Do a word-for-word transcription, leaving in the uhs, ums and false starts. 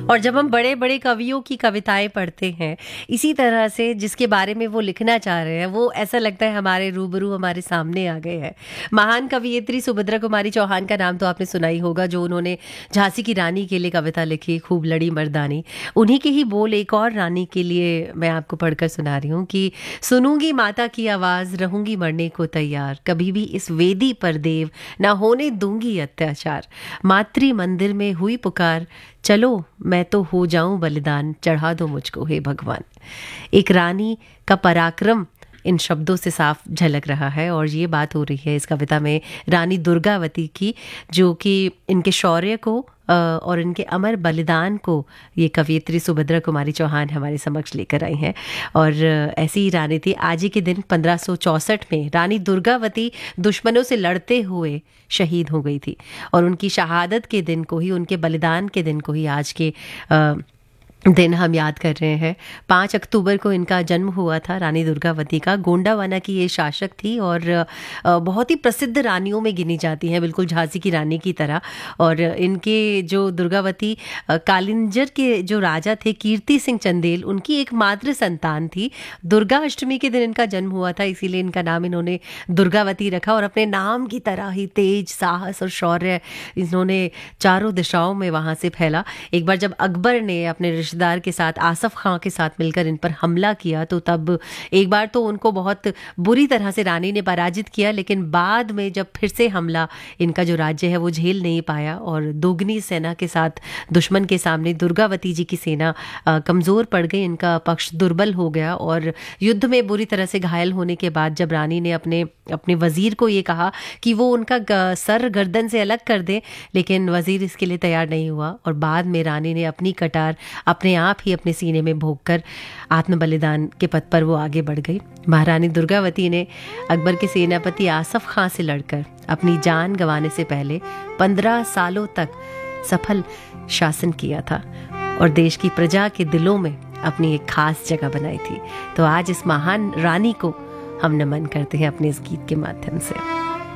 और जब हम बड़े बड़े कवियों की कविताएं पढ़ते हैं इसी तरह से, जिसके बारे में वो लिखना चाह रहे हैं, वो ऐसा लगता है हमारे रूबरू, हमारे सामने आ गए हैं। महान कवियत्री सुभद्रा कुमारी चौहान का नाम तो आपने सुना ही होगा, जो उन्होंने झांसी की रानी के लिए कविता लिखी, खूब लड़ी मर्दानी। उन्हीं के ही बोल एक और रानी के लिए मैं आपको पढ़कर सुना रही हूँ कि सुनूंगी माता की आवाज़, रहूंगी मरने को तैयार, कभी भी इस वेदी पर देव ना होने दूंगी अत्याचार, मातृ मंदिर में हुई पुकार, चलो मैं तो हो जाऊं बलिदान, चढ़ा दो मुझको हे भगवान। एक रानी का पराक्रम इन शब्दों से साफ झलक रहा है। और ये बात हो रही है इस कविता में रानी दुर्गावती की, जो कि इनके शौर्य को और इनके अमर बलिदान को ये कवियत्री सुभद्रा कुमारी चौहान हमारे समक्ष लेकर आई हैं। और ऐसी ही रानी थी। आज ही के दिन पंद्रह सौ चौंसठ में रानी दुर्गावती दुश्मनों से लड़ते हुए शहीद हो गई थी। और उनकी शहादत के दिन को ही, उनके बलिदान के दिन को ही आज के आ, दिन हम याद कर रहे हैं। पाँच अक्टूबर को इनका जन्म हुआ था, रानी दुर्गावती का। गोंडावाना की ये शासक थी और बहुत ही प्रसिद्ध रानियों में गिनी जाती हैं, बिल्कुल झांसी की रानी की तरह। और इनके जो दुर्गावती कालिंजर के जो राजा थे कीर्ति सिंह चंदेल, उनकी एक मात्र संतान थी। दुर्गा अष्टमी के दिन इनका जन्म हुआ था, इसीलिए इनका नाम इन्होंने दुर्गावती रखा। और अपने नाम की तरह ही तेज, साहस और शौर्य इन्होंने चारों दिशाओं में वहाँ से फैला। एक बार जब अकबर ने अपने रिश्तेदार के साथ, आसफ खां के साथ मिलकर इन पर हमला किया, तो तब एक बार तो उनको बहुत बुरी तरह से रानी ने पराजित किया, लेकिन बाद में जब फिर से हमला इनका जो राज्य है वो झेल नहीं पाया और दोगुनी सेना के साथ दुश्मन के सामने दुर्गावती जी की सेना कमज़ोर पड़ गई, इनका पक्ष दुर्बल हो गया। और युद्ध में बुरी तरह से घायल होने के बाद जब रानी ने अपने अपने वज़ीर को ये कहा कि वो उनका सर गर्दन से अलग कर दे, लेकिन वज़ीर इसके लिए तैयार नहीं हुआ। और बाद में रानी ने अपनी कटार अपने आप ही अपने सीने में भोग कर आत्म बलिदान के पथ पर वो आगे बढ़ गई। महारानी दुर्गावती ने अकबर के सेनापति आसफ खां से लड़कर अपनी जान गंवाने से पहले पंद्रह सालों तक सफल शासन किया था और देश की प्रजा के दिलों में अपनी एक खास जगह बनाई थी। तो आज इस महान रानी को हम नमन करते हैं अपने इस गीत के माध्यम से।